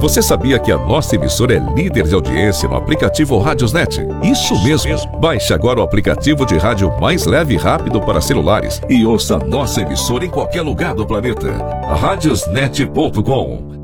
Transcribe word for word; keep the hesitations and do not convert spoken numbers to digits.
Você sabia que a nossa emissora é líder de audiência no aplicativo Radiosnet? Isso mesmo! Baixe agora o aplicativo de rádio mais leve e rápido para celulares e ouça nossa emissora em qualquer lugar do planeta. radiosnet ponto com